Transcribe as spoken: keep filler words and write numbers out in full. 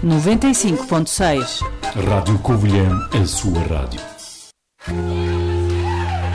noventa e cinco ponto seis. Rádio Covilhã, a sua rádio.